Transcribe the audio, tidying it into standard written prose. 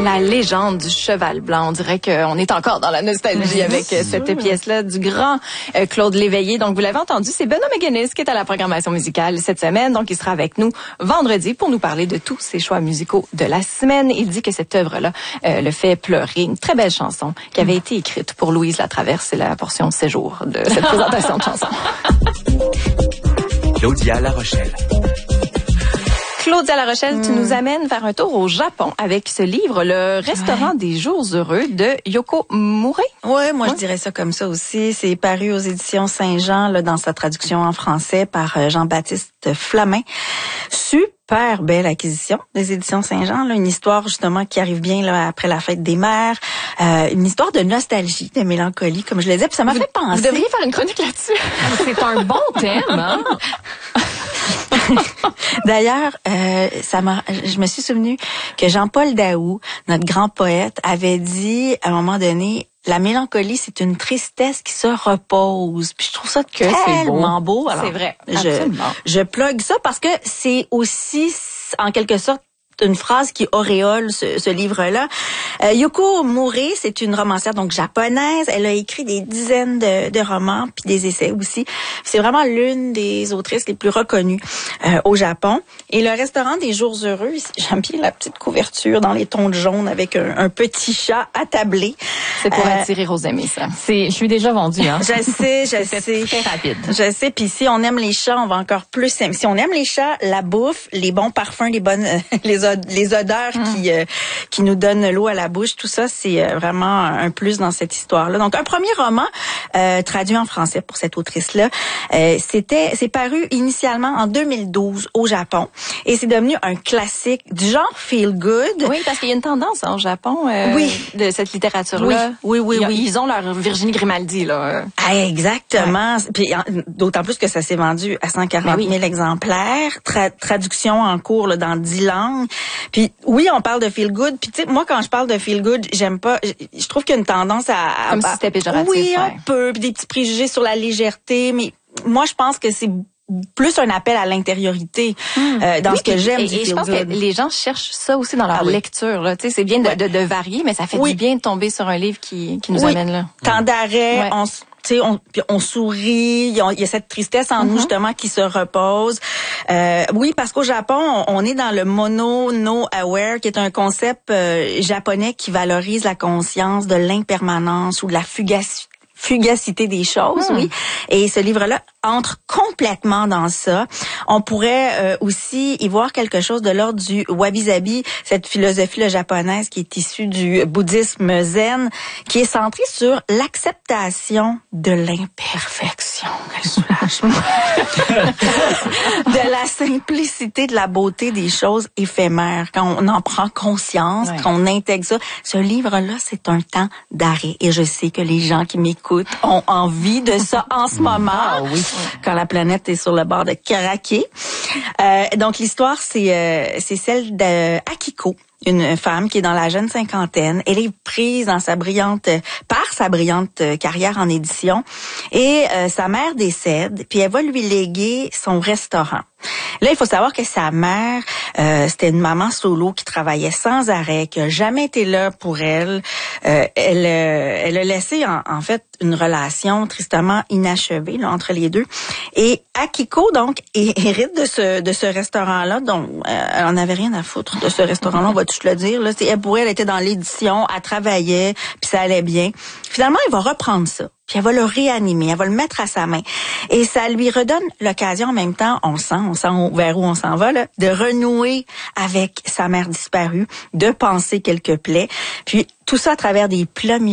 La légende du cheval blanc. On dirait qu'on est encore dans la nostalgie avec cette pièce-là du grand Claude Léveillé. Donc, vous l'avez entendu, c'est Benoît McGuinness qui est à la programmation musicale cette semaine. Donc, il sera avec nous vendredi pour nous parler de tous ses choix musicaux de la semaine. Il dit que cette œuvre-là le fait pleurer. Une très belle chanson qui avait été écrite pour Louise Latraverse. C'est la portion de séjour de cette présentation de chanson. Claudia La Rochelle. Claudia La Rochelle, tu nous amènes faire un tour au Japon avec ce livre, Le Restaurant des Jours Heureux de Yoko Murray. Ouais, moi je dirais ça comme ça aussi. C'est paru aux éditions Saint-Jean là, dans sa traduction en français par Jean-Baptiste Flamin. Super belle acquisition des éditions Saint-Jean, là, une histoire justement qui arrive bien là après la fête des mères, une histoire de nostalgie, de mélancolie, comme je le disais, puis ça m'a fait penser. Vous devriez faire une chronique là-dessus. C'est un bon thème, hein? D'ailleurs, je me suis souvenu que Jean-Paul Daoust, notre grand poète, avait dit à un moment donné, la mélancolie, c'est une tristesse qui se repose. Puis je trouve ça tellement beau. C'est vrai, absolument. Je plug ça parce que c'est aussi, en quelque sorte, une phrase qui auréole ce livre-là. Yoko Murray, c'est une romancière donc japonaise. Elle a écrit des dizaines de romans puis des essais aussi. C'est vraiment l'une des autrices les plus reconnues au Japon. Et Le Restaurant des Jours Heureux, j'aime bien la petite couverture dans les tons de jaune avec un petit chat attablé. C'est pour attirer aux amis, ça. Je suis déjà vendue, hein. Je sais. C'est très rapide. Je sais. Puis si on aime les chats, on va encore plus aimer. Si on aime les chats, la bouffe, les bons parfums, les bonnes, les odeurs qui nous donnent l'eau à la bouche, tout ça, c'est vraiment un plus dans cette histoire-là. Donc, un premier roman traduit en français pour cette autrice-là. C'est paru initialement en 2012 au Japon et c'est devenu un classique du genre feel good. Oui, parce qu'il y a une tendance au Japon de cette littérature-là. Oui. Ils ont leur Virginie Grimaldi, là. Ah, exactement. Ouais. Puis d'autant plus que ça s'est vendu à 140 000 exemplaires. Traduction en cours là, dans 10 langues. Puis oui, on parle de feel good. Puis tu sais, moi quand je parle de feel good, j'aime pas. Je trouve qu'il y a une tendance à comme si c'était péjoratif. Oui, un peu. Puis des petits préjugés sur la légèreté. Mais moi, je pense que c'est plus un appel à l'intériorité dans ce que j'aime. Et je pense que les gens cherchent ça aussi dans leur lecture. Là. Tu sais, c'est bien de varier, mais ça fait du bien de tomber sur un livre qui nous amène là. Tant d'arrêt, on sourit, il y a cette tristesse en nous justement qui se repose. Oui, parce qu'au Japon, on est dans le mono no aware, qui est un concept japonais qui valorise la conscience de l'impermanence ou de la fugacité des choses, oui. Et ce livre-là entre complètement dans ça. On pourrait aussi y voir quelque chose de l'ordre du wabi-sabi, cette philosophie japonaise qui est issue du bouddhisme zen, qui est centrée sur l'acceptation de l'imperfection. Quel soulagement! De la simplicité, de la beauté des choses éphémères. Quand on en prend conscience, quand on intègre ça, ce livre-là, c'est un temps d'arrêt. Et je sais que les gens qui m'écoutent ont envie de ça en ce moment. Quand la planète est sur le bord de craquer. Donc l'histoire, c'est celle d'Akiko, une femme qui est dans la jeune cinquantaine. Elle est prise dans par sa brillante carrière en édition et sa mère décède, puis elle va lui léguer son restaurant. Là, il faut savoir que sa mère, c'était une maman solo qui travaillait sans arrêt, qui a jamais été là pour elle. Elle a laissé en fait une relation tristement inachevée là, entre les deux. Et Akiko donc hérite de ce restaurant-là, donc elle en avait rien à foutre de ce restaurant-là, on va tout le dire. Là, elle était dans l'édition, elle travaillait, puis ça allait bien. Finalement, elle va reprendre ça. Puis elle va le réanimer, elle va le mettre à sa main. Et ça lui redonne l'occasion en même temps, on sent vers où on s'en va, là, de renouer avec sa mère disparue, de panser quelques plaies. Puis tout ça à travers des plats